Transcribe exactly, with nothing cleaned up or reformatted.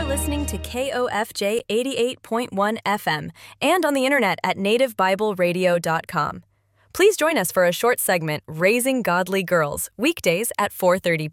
listening to K O F J eighty-eight point one F M and on the internet at native bible radio dot com. Please join us for a short segment, Raising Godly Girls, weekdays at four thirty p.m.